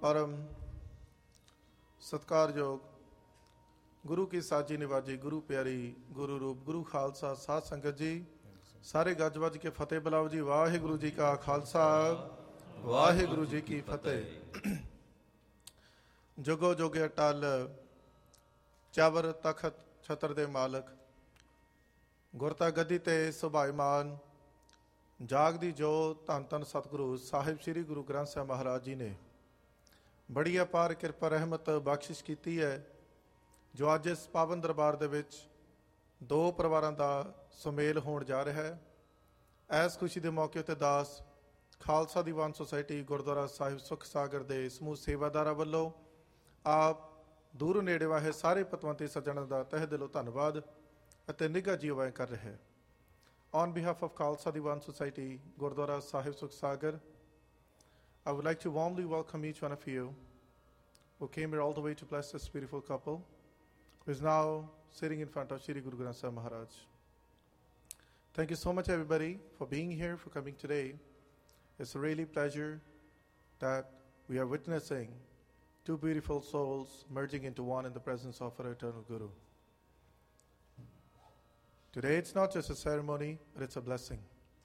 परम सत्कारयोग गुरु की साजी निवाजी गुरु प्यारी गुरु रूप गुरु खालसा साध संगत जी सारे गज वज के फतेह बुलाओ जी। वाहिगुरु जी का खालसा वाहिगुरु जी की फतेह। जुगो जोगे अटल चावर तखत छतर दे मालक गुरता गद्दी ते सुभाईमान जागदी जोत धन धन सतगुरु साहिब श्री गुरु ग्रंथ साहिब महाराज जी ने बड़ी अपार किरपा रहमत बख्शिश की है जो अज इस पावन दरबार दे विच दो परिवारों का सुमेल होण जा रहा है। इस खुशी के मौके उत्ते दास खालसा दीवान सोसाइटी गुरुद्वारा साहिब सुख सागर के समूह सेवादारा वालों आप दूर नेड़े वाहे सारे पतवंती सज्जणों का तहे दिलों धन्नवाद अते निघा जी अवाएं कर रहे हैं। On behalf of Khalsa Diwan Society, Gurdwara Sahib Sukh Sagar, I would like to warmly welcome each one of you who came here all the way to bless this beautiful couple who is now sitting in front of Shri Guru Granth Sahib Maharaj. Thank you so much everybody for being here, for coming today. It's a really pleasure that we are witnessing two beautiful souls merging into one in the presence of our eternal Guru. Today it's not just a ceremony, but it's a blessing.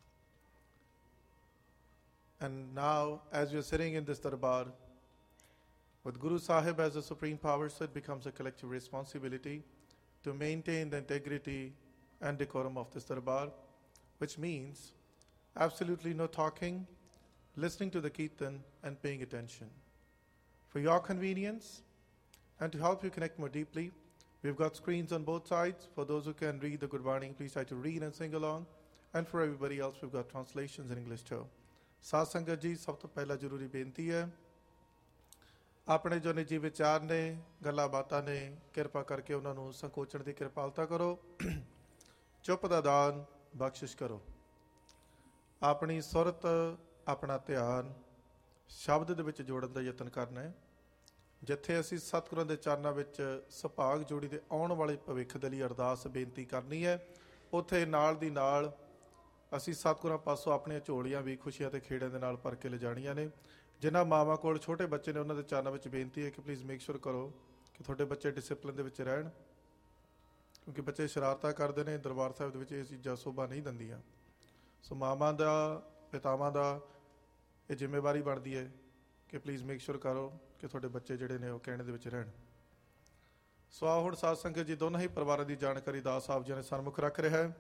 And now, as we are sitting in this darbar, with Guru Sahib as the supreme power, so it becomes a collective responsibility to maintain the integrity and decorum of this darbar, which means absolutely no talking, listening to the kirtan and paying attention. For your convenience and to help you connect more deeply, we've got screens on both sides. For those who can read the Gurbani, please try to read and sing along. And for everybody else, we've got translations in English too. साध संगत जी, सब तो पहला जरूरी बेनती है, अपने जो निजी विचार ने गल्लां बातां ने किरपा करके उन्होंने संकोचण की कृपालता करो, चुप दा दान बख्शिश करो। अपनी सुरत अपना ध्यान शब्द दे विच जोड़न दा यतन करना है। जिथे असी सतगुਰਾਂ ਦੇ ਚਰਨਾਂ ਵਿੱਚ ਸੁਭਾਗ ਜੋੜੀ ਦੇ ਆਉਣ ਵਾਲੇ ਭਵਿੱਖ ਦੇ ਲਈ ਅਰਦਾਸ ਬੇਨਤੀ ਕਰਨੀ ਹੈ, ਉੱਥੇ ਨਾਲ ਦੀ ਨਾਲ ਅਸੀਂ ਸਤਿਗੁਰਾਂ ਪਾਸੋਂ ਆਪਣੀਆਂ ਝੋਲੀਆਂ ਵੀ ਖੁਸ਼ੀਆਂ ਤੇ ਖੇੜਿਆਂ ਦੇ ਨਾਲ ਭਰ ਕੇ ਲਿਜਾਣੀਆਂ ਨੇ। ਜਿਨ੍ਹਾਂ ਮਾਵਾਂ ਕੋਲ ਛੋਟੇ ਬੱਚੇ ਨੇ ਉਹਨਾਂ ਦੇ ਚਰਨਾਂ ਵਿੱਚ ਬੇਨਤੀ ਹੈ ਕਿ ਪਲੀਜ਼ ਮੇਕ ਸ਼ੋਰ ਕਰੋ ਕਿ ਤੁਹਾਡੇ ਬੱਚੇ ਡਿਸਿਪਲਿਨ ਦੇ ਵਿੱਚ ਰਹਿਣ, ਕਿਉਂਕਿ ਬੱਚੇ ਸ਼ਰਾਰਤਾਂ ਕਰਦੇ ਨੇ। ਦਰਬਾਰ ਸਾਹਿਬ ਦੇ ਵਿੱਚ ਇਹ ਚੀਜ਼ਾਂ ਸ਼ੋਭਾ ਨਹੀਂ ਦਿੰਦੀਆਂ। ਸੋ ਮਾਵਾਂ ਦਾ ਪਿਤਾਵਾਂ ਦਾ ਇਹ ਜ਼ਿੰਮੇਵਾਰੀ ਬਣਦੀ ਹੈ ਕਿ ਪਲੀਜ਼ ਮੇਕ ਸ਼ੋਰ ਕਰੋ ਕਿ ਤੁਹਾਡੇ ਬੱਚੇ ਜਿਹੜੇ ਨੇ ਉਹ ਕਹਿਣੇ ਦੇ ਵਿੱਚ ਰਹਿਣ। ਸੋ ਆਓ ਹੁਣ ਸਾਧ ਸੰਗਤ ਜੀ ਦੋਨਾਂ ਹੀ ਪਰਿਵਾਰਾਂ ਦੀ ਜਾਣਕਾਰੀ ਦਾਸ ਸਾਹਿਬ ਜੀ ਨੇ ਸਨਮੁਖ ਰੱਖ ਰਿਹਾ ਹੈ।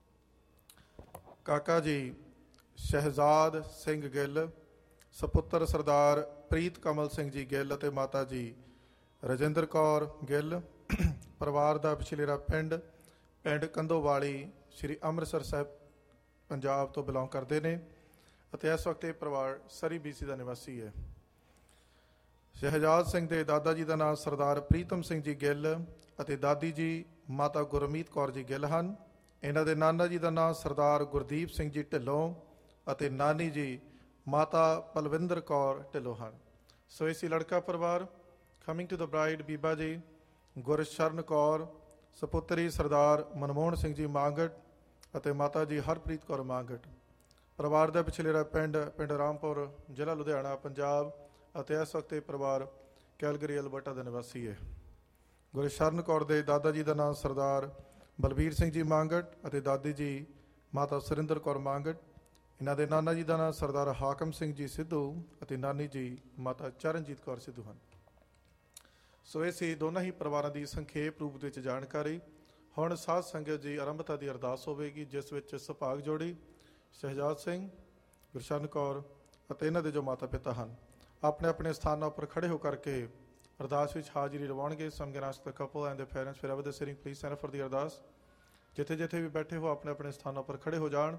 ਕਾਕਾ ਜੀ ਸ਼ਹਿਜ਼ਾਦ ਸਿੰਘ ਗਿੱਲ, ਸਪੁੱਤਰ ਸਰਦਾਰ ਪ੍ਰੀਤ ਕਮਲ ਸਿੰਘ ਜੀ ਗਿੱਲ ਅਤੇ ਮਾਤਾ ਜੀ ਰਜਿੰਦਰ ਕੌਰ ਗਿੱਲ, ਪਰਿਵਾਰ ਦਾ ਪਿਛਲੇਰਾ ਪਿੰਡ ਕੰਦੋਵਾਲੀ ਸ਼੍ਰੀ ਅੰਮ੍ਰਿਤਸਰ ਸਾਹਿਬ ਪੰਜਾਬ ਤੋਂ ਬਿਲੋਂਗ ਕਰਦੇ ਨੇ ਅਤੇ ਇਸ ਵਕਤ ਇਹ ਪਰਿਵਾਰ ਸਰੀ BC ਦਾ ਨਿਵਾਸੀ ਹੈ। ਸ਼ਹਿਜਾਦ ਸਿੰਘ ਦੇ ਦਾਦਾ ਜੀ ਦਾ ਨਾਮ ਸਰਦਾਰ ਪ੍ਰੀਤਮ ਸਿੰਘ ਜੀ ਗਿੱਲ ਅਤੇ ਦਾਦੀ ਜੀ ਮਾਤਾ ਗੁਰਮੀਤ ਕੌਰ ਜੀ ਗਿੱਲ ਹਨ। ਇਹਨਾਂ ਦੇ ਨਾਨਾ ਜੀ ਦਾ ਨਾਮ ਸਰਦਾਰ ਗੁਰਦੀਪ ਸਿੰਘ ਜੀ ਢਿੱਲੋਂ ਅਤੇ ਨਾਨੀ ਜੀ ਮਾਤਾ ਪਲਵਿੰਦਰ ਕੌਰ ਢਿੱਲੋਂ ਹਨ। ਸੋ ਇਸੀ ਲੜਕਾ ਪਰਿਵਾਰ ਕਮਿੰਗ ਟੂ ਦ ਬ੍ਰਾਈਡ ਬੀਬਾ ਜੀ ਗੁਰਸ਼ਰਨ ਕੌਰ, ਸਪੁੱਤਰੀ ਸਰਦਾਰ ਮਨਮੋਹਨ ਸਿੰਘ ਜੀ ਮਾਂਗਟ ਅਤੇ ਮਾਤਾ ਜੀ ਹਰਪ੍ਰੀਤ ਕੌਰ ਮਾਂਗਟ। ਪਰਿਵਾਰ ਦਾ ਪਿਛਲੇਰਾ ਪਿੰਡ ਰਾਮਪੁਰ, ਜ਼ਿਲ੍ਹਾ ਲੁਧਿਆਣਾ, ਪੰਜਾਬ ਅਤੇ ਇਸ ਵਕਤ ਇਹ ਪਰਿਵਾਰ ਕੈਲਗਰੀ ਅਲਬਰਟਾ ਦਾ ਨਿਵਾਸੀ ਹੈ। ਗੁਰਸ਼ਰਨ ਕੌਰ ਦੇ ਦਾਦਾ ਜੀ ਦਾ ਨਾਮ ਸਰਦਾਰ ਬਲਬੀਰ ਸਿੰਘ ਜੀ ਮਾਂਗਟ ਅਤੇ ਦਾਦੀ ਜੀ ਮਾਤਾ ਸੁਰਿੰਦਰ ਕੌਰ ਮਾਂਗਟ। ਇਹਨਾਂ ਦੇ ਨਾਨਾ ਜੀ ਦਾ ਨਾਮ ਸਰਦਾਰ ਹਾਕਮ ਸਿੰਘ ਜੀ ਸਿੱਧੂ ਅਤੇ ਨਾਨੀ ਜੀ ਮਾਤਾ ਚਰਨਜੀਤ ਕੌਰ ਸਿੱਧੂ ਹਨ। ਸੋ ਇਹ ਸੀ ਦੋਨਾਂ ਹੀ ਪਰਿਵਾਰਾਂ ਦੀ ਸੰਖੇਪ ਰੂਪ ਵਿੱਚ ਜਾਣਕਾਰੀ। ਹੁਣ ਸਾਧ ਸੰਗਤ ਜੀ ਆਰੰਭਤਾ ਦੀ ਅਰਦਾਸ ਹੋਵੇਗੀ, ਜਿਸ ਵਿੱਚ ਸੁਭਾਗ ਜੋੜੀ ਸ਼ਹਿਜਾਦ ਸਿੰਘ, ਗੁਰਸ਼ਰਨ ਕੌਰ ਅਤੇ ਇਹਨਾਂ ਦੇ ਜੋ ਮਾਤਾ ਪਿਤਾ ਹਨ ਆਪਣੇ ਆਪਣੇ ਸਥਾਨਾਂ ਉੱਪਰ ਖੜੇ ਹੋ ਕਰਕੇ ਅਰਦਾਸ ਵਿੱਚ ਹਾਜ਼ਰੀ ਲਵਾਉਣਗੇ। ਸਮ can ask the couple and there parents wherever they're sitting, please stand up for the ਅਰਦਾਸ। ਜਿੱਥੇ ਜਿੱਥੇ ਵੀ ਬੈਠੇ ਹੋ ਆਪਣੇ ਆਪਣੇ ਸਥਾਨਾਂ ਉੱਪਰ ਖੜੇ ਹੋ ਜਾਣ।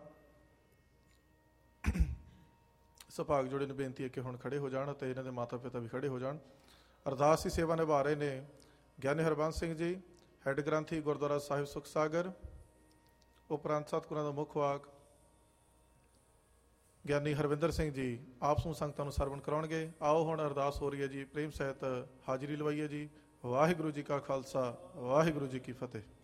ਸੁਭਾਗ ਜੋੜੇ ਨੂੰ ਬੇਨਤੀ ਹੈ ਕਿ ਹੁਣ ਖੜੇ ਹੋ ਜਾਣ ਅਤੇ ਇਹਨਾਂ ਦੇ ਮਾਤਾ ਪਿਤਾ ਵੀ ਖੜੇ ਹੋ ਜਾਣ। ਅਰਦਾਸ ਦੀ ਸੇਵਾ ਨਿਭਾ ਰਹੇ ਨੇ ਗਿਆਨੀ ਹਰਬੰਸ ਸਿੰਘ ਜੀ, ਹੈੱਡ ਗ੍ਰੰਥੀ ਗੁਰਦੁਆਰਾ ਸਾਹਿਬ ਸੁਖ ਸਾਗਰ। ਉਪਰੰਤ ਸਤਿਗੁਰਾਂ ਦਾ ਮੁੱਖ ਵਾਕ ਗਿਆਨੀ ਹਰਵਿੰਦਰ ਸਿੰਘ ਜੀ ਆਪ ਸਮੂਹ ਸੰਗਤਾਂ ਨੂੰ ਸਰਵਣ ਕਰਾਉਣਗੇ। ਆਓ ਹੁਣ ਅਰਦਾਸ ਹੋ ਰਹੀ ਹੈ ਜੀ, ਪ੍ਰੇਮ ਸਹਿਤ ਹਾਜ਼ਰੀ ਲਵਾਈਏ ਜੀ। ਵਾਹਿਗੁਰੂ ਜੀ ਕਾ ਖਾਲਸਾ, ਵਾਹਿਗੁਰੂ ਜੀ ਕੀ ਫਤਿਹ।